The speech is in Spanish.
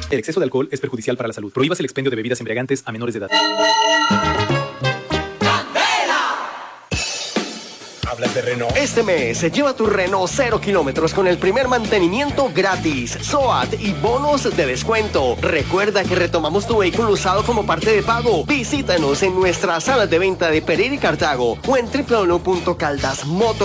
El exceso de alcohol es perjudicial para la salud. Prohíbas el expendio de bebidas embriagantes a menores de edad. ¿Hablas de Renault? Este mes, lleva tu Renault 0 kilómetros con el primer mantenimiento gratis, SOAT y bonos de descuento. Recuerda que retomamos tu vehículo usado como parte de pago. Visítanos en nuestras salas de venta de Pereira y Cartago o en www.caldasmotor.com.